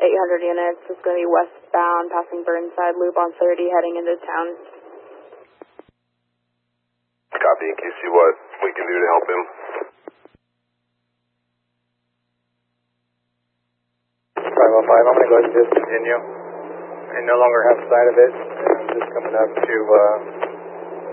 800 units. It's going to be westbound, passing Burnside Loop on 30, heading into town. Copy. Can you see what we can do to help him? 505, I'm going to go ahead and discontinue. I no longer have sight of it. I'm just coming up to